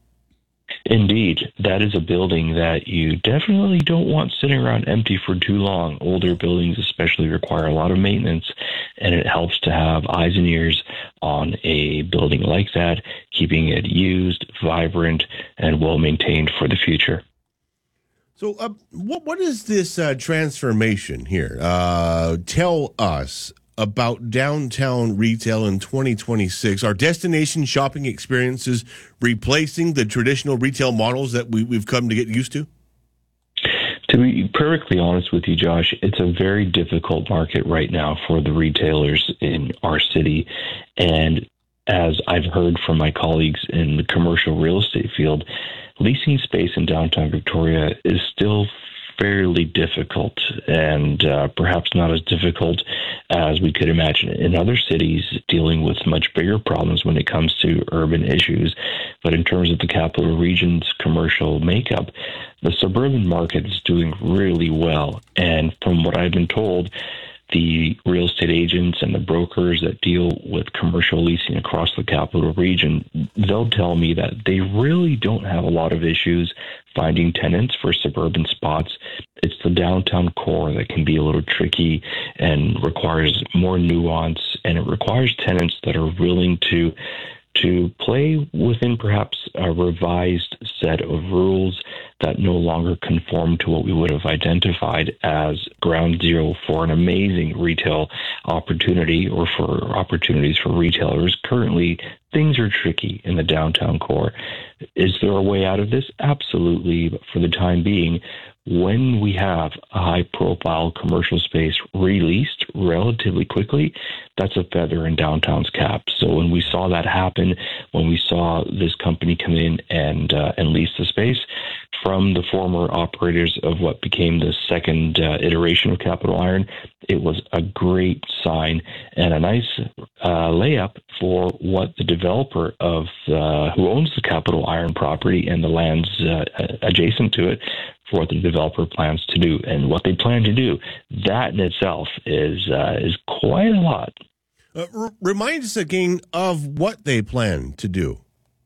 Indeed, that is a building that you definitely don't want sitting around empty for too long. Older buildings especially require a lot of maintenance, and it helps to have eyes and ears on a building like that, keeping it used, vibrant, and well-maintained for the future. So uh, what what is this uh, transformation here? Uh, tell us about downtown retail in twenty twenty-six. Are destination shopping experiences replacing the traditional retail models that we, we've come to get used to? To be perfectly honest with you, Josh, it's a very difficult market right now for the retailers in our city. And as I've heard from my colleagues in the commercial real estate field, leasing space in downtown Victoria is still fairly difficult, and uh, perhaps not as difficult as we could imagine in other cities dealing with much bigger problems when it comes to urban issues. But in terms of the capital region's commercial makeup, the suburban market is doing really well. And from what I've been told, the real estate agents and the brokers that deal with commercial leasing across the capital region, they'll tell me that they really don't have a lot of issues finding tenants for suburban spots. It's the downtown core that can be a little tricky and requires more nuance, and it requires tenants that are willing to to play within perhaps a revised set of rules that no longer conform to what we would have identified as ground zero for an amazing retail opportunity or for opportunities for retailers. Currently, things are tricky in the downtown core. Is there a way out of this? Absolutely. But for the time being, when we have a high-profile commercial space released relatively quickly, that's a feather in downtown's cap. So when we saw that happen, when we saw this company come in and uh, and lease the space from the former operators of what became the second uh, iteration of Capital Iron, it was a great sign and a nice uh, layup for what the developer of uh, who owns the Capital Iron property and the lands uh, adjacent to it, for what the developer plans to do. And what they plan to do, that in itself is uh, is quite a lot. Uh, r- remind us again of what they plan to do.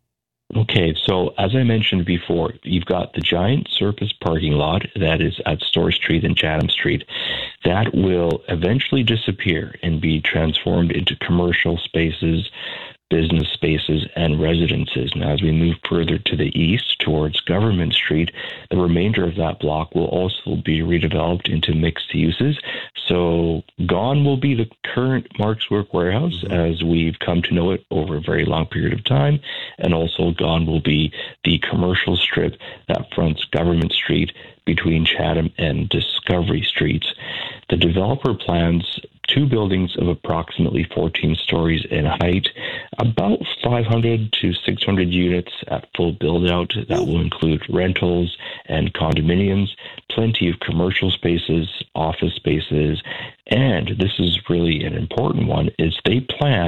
Okay, so as I mentioned before, you've got the giant surface parking lot that is at Store Street and Chatham Street. That will eventually disappear and be transformed into commercial spaces, business spaces, and residences. Now, as we move further to the east towards Government Street, the remainder of that block will also be redeveloped into mixed uses. So gone will be the current Mark's Work warehouse mm-hmm. as we've come to know it over a very long period of time, and also gone will be the commercial strip that fronts Government Street between Chatham and Discovery Streets. The developer plans two buildings of approximately fourteen stories in height, about five hundred to six hundred units at full build-out. That will include rentals and condominiums, plenty of commercial spaces, office spaces, and this is really an important one, is they plan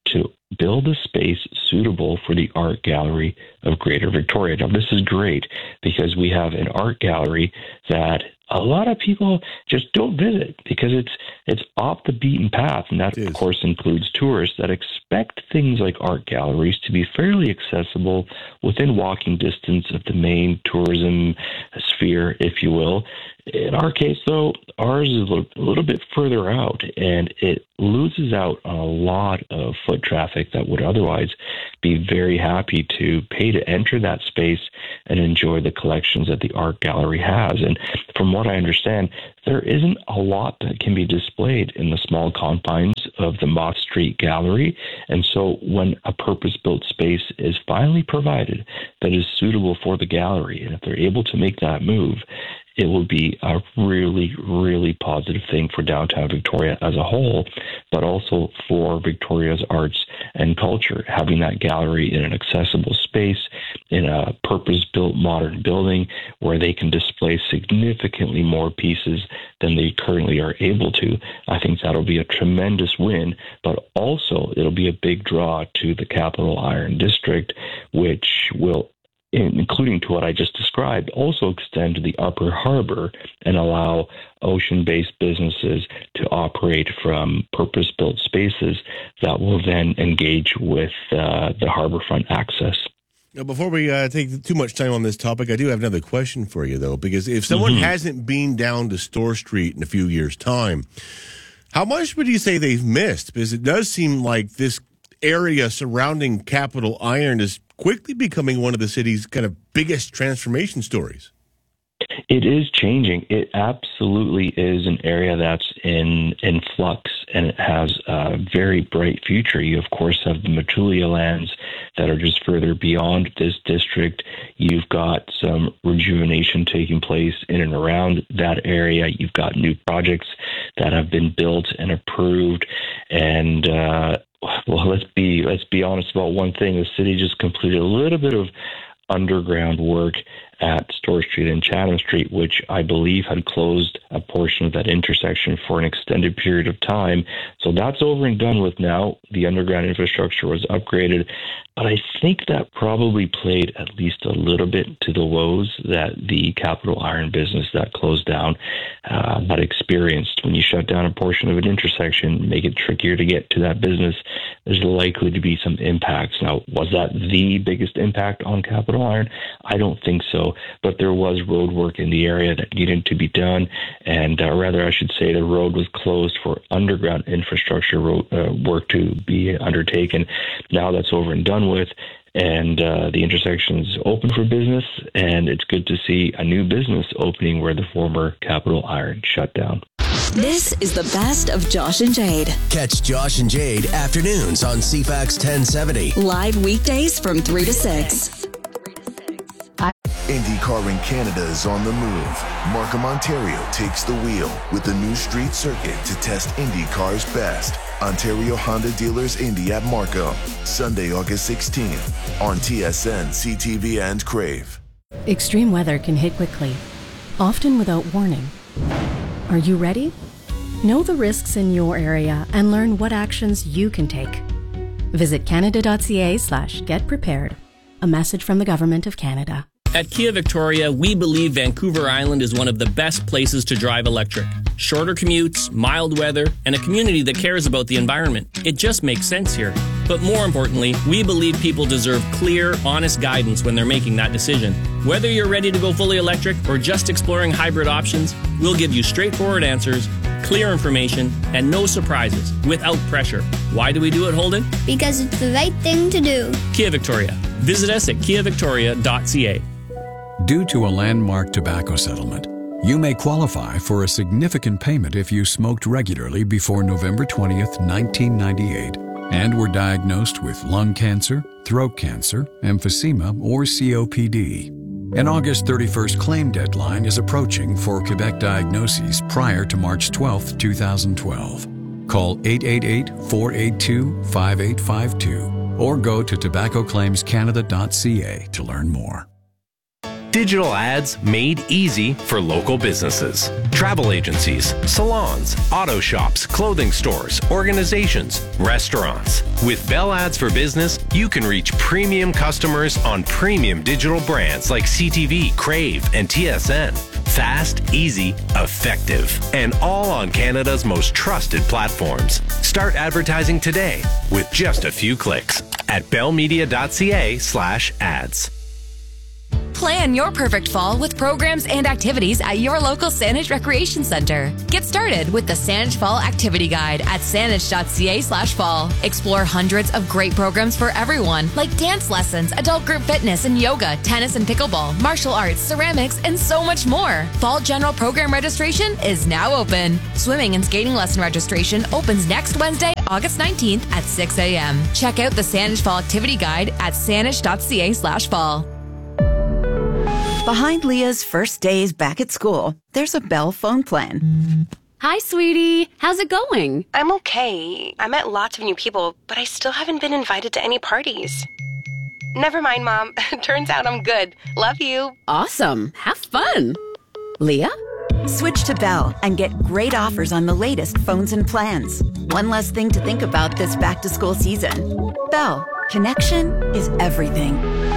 to build a space suitable for the art gallery of Greater Victoria. Now, this is great because we have an art gallery that a lot of people just don't visit because it's it's off the beaten path. And that, of course, includes tourists that expect things like art galleries to be fairly accessible within walking distance of the main tourism sphere, if you will. In our case, though, ours is a little, a little bit further out, and it loses out on a lot of foot traffic that would otherwise be very happy to pay to enter that space and enjoy the collections that the art gallery has. And from what I understand, there isn't a lot that can be displayed in the small confines of the Mott Street Gallery. And so when a purpose-built space is finally provided that is suitable for the gallery, and if they're able to make that move, it will be a really, really positive thing for downtown Victoria as a whole, but also for Victoria's arts and culture. Having that gallery in an accessible space, in a purpose-built modern building where they can display significantly more pieces than they currently are able to, I think that'll be a tremendous win, but also it'll be a big draw to the Capital Iron District, which will, including to what I just described, also extend to the Upper Harbor and allow ocean-based businesses to operate from purpose-built spaces that will then engage with uh, the harborfront access. Now, before we uh, take too much time on this topic, I do have another question for you, though, because if someone mm-hmm. hasn't been down to Store Street in a few years' time, how much would you say they've missed? Because it does seem like this area surrounding Capital Iron is quickly becoming one of the city's kind of biggest transformation stories. It is changing. It absolutely is an area that's in, in flux, and it has a very bright future. You, of course, have the Matulia lands that are just further beyond this district. You've got some rejuvenation taking place in and around that area. You've got new projects that have been built and approved, and uh, well, let's be let's be honest about one thing. The city just completed a little bit of underground work at Store Street and Chatham Street, which I believe had closed a portion of that intersection for an extended period of time. So that's over and done with now. The underground infrastructure was upgraded, but I think that probably played at least a little bit to the woes that the Capital Iron business that closed down uh, had experienced. When you shut down a portion of an intersection, make it trickier to get to that business, there's likely to be some impacts. Now, was that the biggest impact on Capital Iron? I don't think so. But there was road work in the area that needed to be done, and uh, rather I should say the road was closed for underground infrastructure road, uh, work to be undertaken. Now that's over and done with, and uh, the intersection is open for business, and it's good to see a new business opening where the former Capital Iron shut down. This is the best of Josh and Jade. Catch Josh and Jade afternoons on C FAX ten seventy. Live weekdays from three to six. IndyCar in Canada is on the move. Markham, Ontario takes the wheel with the new street circuit to test IndyCar's best. Ontario Honda Dealers Indy at Markham, Sunday, August sixteenth on T S N, C T V, and Crave. Extreme weather can hit quickly, often without warning. Are you ready? Know the risks in your area and learn what actions you can take. Visit canada.ca slash get prepared. A message from the Government of Canada. At Kia Victoria, we believe Vancouver Island is one of the best places to drive electric. Shorter commutes, mild weather, and a community that cares about the environment. It just makes sense here. But more importantly, we believe people deserve clear, honest guidance when they're making that decision. Whether you're ready to go fully electric or just exploring hybrid options, we'll give you straightforward answers, clear information, and no surprises, without pressure. Why do we do it, Holden? Because it's the right thing to do. Kia Victoria. Visit us at kia victoria dot c a. Due to a landmark tobacco settlement, you may qualify for a significant payment if you smoked regularly before November twentieth, nineteen ninety-eight, and were diagnosed with lung cancer, throat cancer, emphysema, or C O P D. An August thirty-first claim deadline is approaching for Quebec diagnoses prior to March twelfth, twenty twelve. Call eight eight eight, four eight two, five eight five two or go to tobacco claims canada dot c a to learn more. Digital ads made easy for local businesses. Travel agencies, salons, auto shops, clothing stores, organizations, restaurants. With Bell Ads for Business, you can reach premium customers on premium digital brands like C T V, Crave, and T S N. Fast, easy, effective, and all on Canada's most trusted platforms. Start advertising today with just a few clicks at bellmedia.ca slash ads. Plan your perfect fall with programs and activities at your local Saanich Recreation Centre. Get started with the Saanich Fall Activity Guide at saanich.ca slash fall. Explore hundreds of great programs for everyone, like dance lessons, adult group fitness and yoga, tennis and pickleball, martial arts, ceramics, and so much more. Fall General Program registration is now open. Swimming and skating lesson registration opens next Wednesday, August nineteenth at six a.m. Check out the Saanich Fall Activity Guide at saanich.ca slash fall. Behind Leah's first days back at school, there's a Bell phone plan. Hi, sweetie. How's it going? I'm okay. I met lots of new people, but I still haven't been invited to any parties. Never mind, Mom. Turns out I'm good. Love you. Awesome. Have fun. Leah? Switch to Bell and get great offers on the latest phones and plans. One less thing to think about this back-to-school season. Bell. Connection is everything.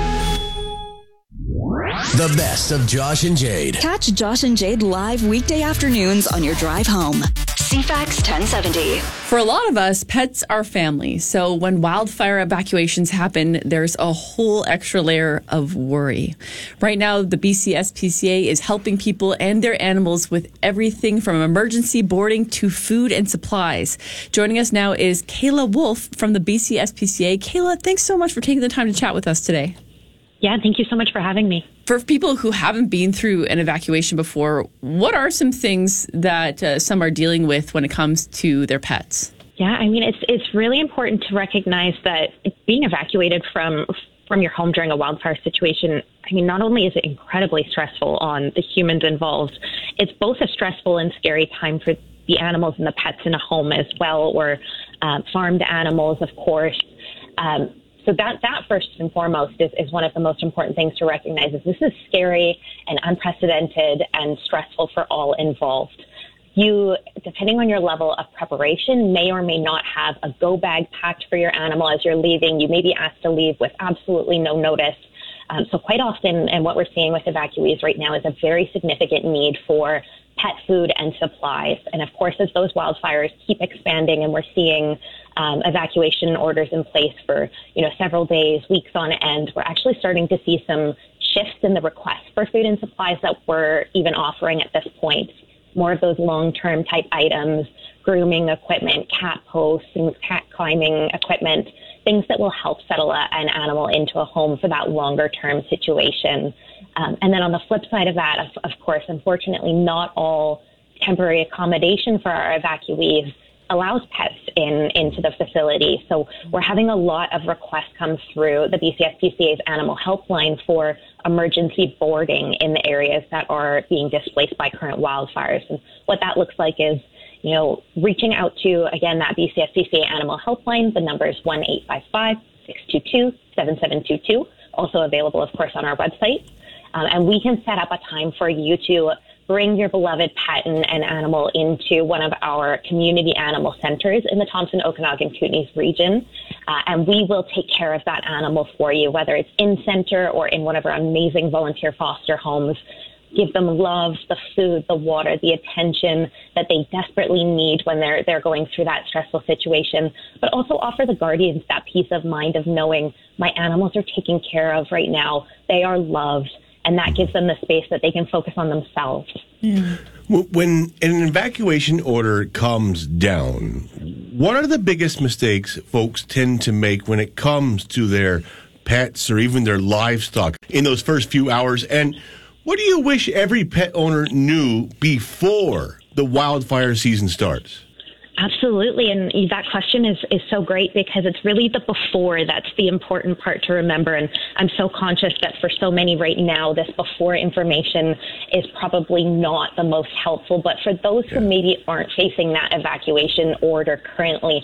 The best of Josh and Jade. Catch Josh and Jade live weekday afternoons on your drive home. C FAX ten seventy. For a lot of us, pets are family. So when wildfire evacuations happen, there's a whole extra layer of worry. Right now, the B C S P C A is helping people and their animals with everything from emergency boarding to food and supplies. Joining us now is Kayla Wolf from the B C S P C A. Kayla, thanks so much for taking the time to chat with us today. Yeah, thank you so much for having me. For people who haven't been through an evacuation before, what are some things that uh, some are dealing with when it comes to their pets? Yeah, I mean, it's it's really important to recognize that being evacuated from from your home during a wildfire situation, I mean, not only is it incredibly stressful on the humans involved, it's both a stressful and scary time for the animals and the pets in a home as well, or uh, farmed animals, of course. Um, So that, that first and foremost is, is one of the most important things to recognize is this is scary and unprecedented and stressful for all involved. You, depending on your level of preparation, may or may not have a go bag packed for your animal as you're leaving. You may be asked to leave with absolutely no notice. Um, so quite often, and what we're seeing with evacuees right now is a very significant need for pet food and supplies. And of course, as those wildfires keep expanding and we're seeing um, evacuation orders in place for, you know, several days, weeks on end, we're actually starting to see some shifts in the requests for food and supplies that we're even offering at this point. More of those long-term type items, grooming equipment, cat posts, and cat climbing equipment, things that will help settle a, an animal into a home for that longer-term situation. Um, and then on the flip side of that, of, of course, unfortunately, not all temporary accommodation for our evacuees allows pets in into the facility. So we're having a lot of requests come through the B C S P C A's Animal Helpline for emergency boarding in the areas that are being displaced by current wildfires. And what that looks like is, you know, reaching out to, again, that B C S P C A Animal Helpline. The number is one eight five five, six two two, seven seven two two, also available, of course, on our website. Um, and we can set up a time for you to bring your beloved pet and, and animal into one of our community animal centers in the Thompson, Okanagan, Kootenays region. Uh, and we will take care of that animal for you, whether it's in center or in one of our amazing volunteer foster homes. Give them love, the food, the water, the attention that they desperately need when they're they're going through that stressful situation, but also offer the guardians that peace of mind of knowing my animals are taken care of right now. They are loved. And that gives them the space that they can focus on themselves. Yeah. When an evacuation order comes down, what are the biggest mistakes folks tend to make when it comes to their pets or even their livestock in those first few hours? And what do you wish every pet owner knew before the wildfire season starts? Absolutely. And that question is, is so great because it's really the before that's the important part to remember. And I'm so conscious that for so many right now, this before information is probably not the most helpful. But for those who maybe aren't facing that evacuation order currently,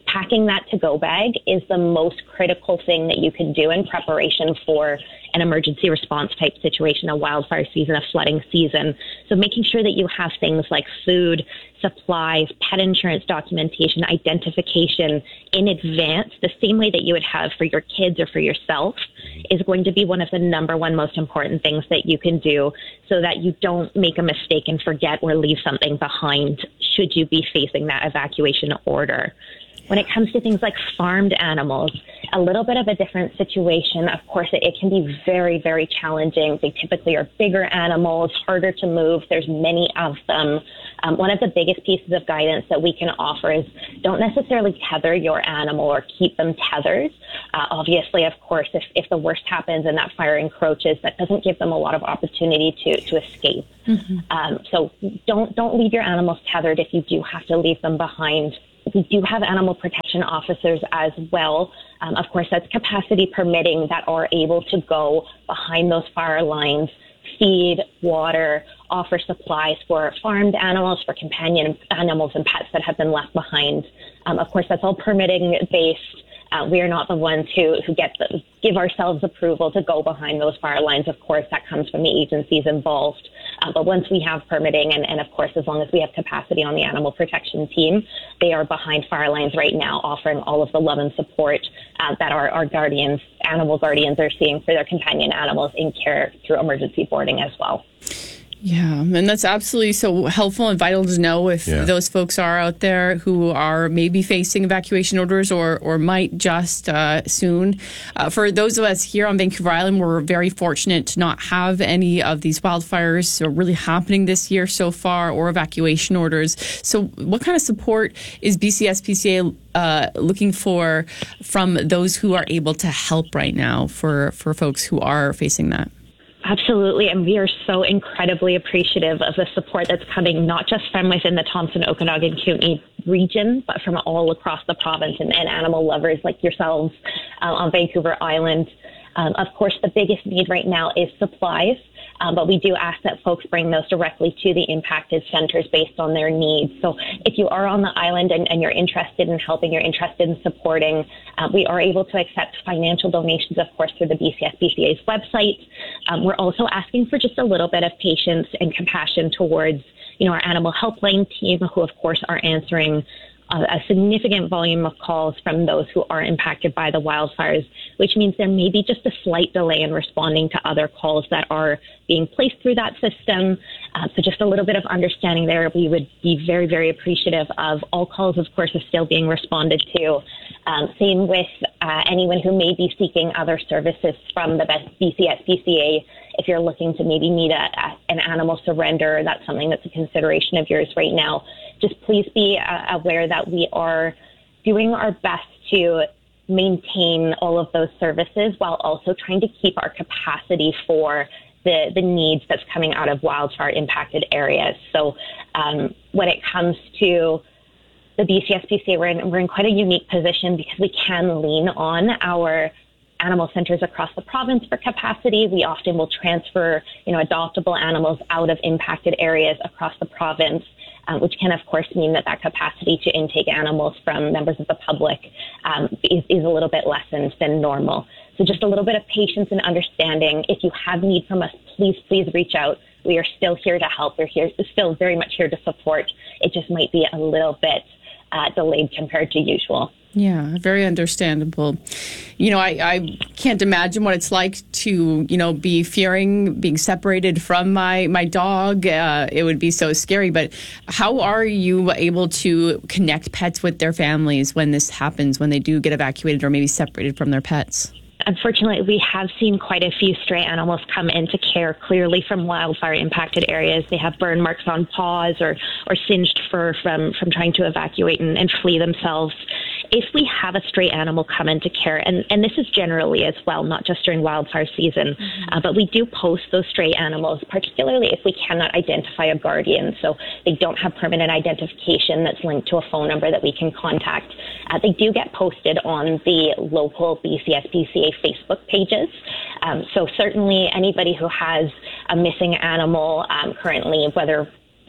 packing that to-go bag is the most critical thing that you can do in preparation for an emergency response type situation, a wildfire season, a flooding season. So making sure that you have things like food, supplies, pet insurance documentation, identification in advance, the same way that you would have for your kids or for yourself, is going to be one of the number one most important things that you can do so that you don't make a mistake and forget or leave something behind should you be facing that evacuation order. When it comes to things like farmed animals, a little bit of a different situation. Of course, it, it can be very, very challenging. They typically are bigger animals, harder to move. There's many of them. Um, one of the biggest pieces of guidance that we can offer is don't necessarily tether your animal or keep them tethered. Uh, obviously, of course, if, if the worst happens and that fire encroaches, that doesn't give them a lot of opportunity to, to escape. Mm-hmm. Um, so don't don't leave your animals tethered if you do have to leave them behind. We do have animal protection officers as well. Um, of course, that's capacity permitting, that are able to go behind those fire lines, feed, water, offer supplies for farmed animals, for companion animals and pets that have been left behind. Um, of course, that's all permitting based. Uh, we are not the ones who, who get the, give ourselves approval to go behind those fire lines. Of course, that comes from the agencies involved. Uh, but once we have permitting, and, and of course, as long as we have capacity on the animal protection team, they are behind fire lines right now, offering all of the love and support uh, that our, our guardians, animal guardians, are seeing for their companion animals in care through emergency boarding as well. Yeah, and that's absolutely so helpful and vital to know if yeah. those folks are out there who are maybe facing evacuation orders or or might just uh, soon. Uh, for those of us here on Vancouver Island, we're very fortunate to not have any of these wildfires really happening this year so far, or evacuation orders. So what kind of support is B C S P C A uh, looking for from those who are able to help right now for, for folks who are facing that? Absolutely, and we are so incredibly appreciative of the support that's coming, not just from within the Thompson, Okanagan, Kootenay region, but from all across the province, and, and animal lovers like yourselves uh, on Vancouver Island. Um, of course, the biggest need right now is supplies, um, but we do ask that folks bring those directly to the impacted centers based on their needs. So if you are on the island and, and you're interested in helping, you're interested in supporting, uh, we are able to accept financial donations, of course, through the B C S P C A's website. Um, we're also asking for just a little bit of patience and compassion towards, you know, our animal helpline team, who, of course, are answering a significant volume of calls from those who are impacted by the wildfires, which means there may be just a slight delay in responding to other calls that are being placed through that system. Uh, so just a little bit of understanding there. We would be very, very appreciative of all calls, of course, are still being responded to. Um, same with uh, anyone who may be seeking other services from the B C S P C A. If you're looking to maybe need a, a, an animal surrender, that's something that's a consideration of yours right now. Just please be uh, aware that we are doing our best to maintain all of those services while also trying to keep our capacity for the, the needs that's coming out of wildfire impacted areas. So um, when it comes to the B C S P C A, we're in, we're in quite a unique position because we can lean on our animal centers across the province for capacity. We often will transfer, you know, adoptable animals out of impacted areas across the province, um, which can, of course, mean that that capacity to intake animals from members of the public um, is, is a little bit lessened than normal. So just a little bit of patience and understanding. If you have need from us, please, please reach out. We are still here to help. We're here, still very much here to support. It just might be a little bit uh, delayed compared to usual. Yeah, very understandable. You know, I, I can't imagine what it's like to, you know, be fearing being separated from my, my dog. Uh, it would be so scary. But how are you able to connect pets with their families when this happens, when they do get evacuated or maybe separated from their pets? Unfortunately, we have seen quite a few stray animals come into care clearly from wildfire-impacted areas. They have burn marks on paws or, or singed fur from, from trying to evacuate and, and flee themselves. If we have a stray animal come into care, and, and this is generally as well, not just during wildfire season, mm-hmm. uh, but we do post those stray animals, particularly if we cannot identify a guardian, so they don't have permanent identification that's linked to a phone number that we can contact. Uh, they do get posted on the local B C S P C A Facebook pages. Um, so certainly anybody who has a missing animal um, currently, whether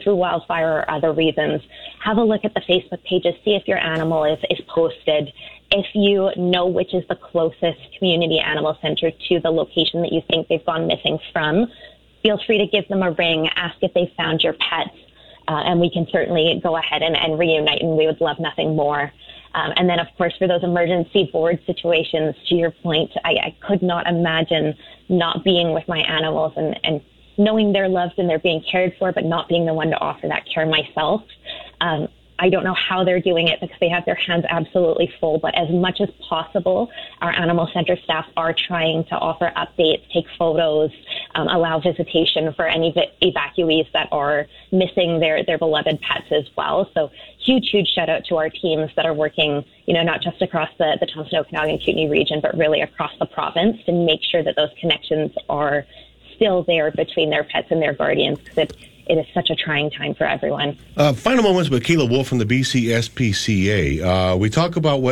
through wildfire or other reasons, have a look at the Facebook pages, see if your animal is, is posted. If you know which is the closest community animal center to the location that you think they've gone missing from, feel free to give them a ring, ask if they found your pets, uh, and we can certainly go ahead and, and reunite, and we would love nothing more. Um, and then, of course, for those emergency board situations, to your point, I, I could not imagine not being with my animals and, and knowing they're loved and they're being cared for, but not being the one to offer that care myself. Um, I don't know how they're doing it because they have their hands absolutely full, but as much as possible, our animal center staff are trying to offer updates, take photos, um, allow visitation for any ev- evacuees that are missing their, their beloved pets as well. So huge, huge shout out to our teams that are working, you know, not just across the, the Thompson, Okanagan, Kootenay region, but really across the province to make sure that those connections are still there between their pets and their guardians, because it, it is such a trying time for everyone. Uh, final moments with Kayla Wolf from the B C S P C A. Uh, we talk about what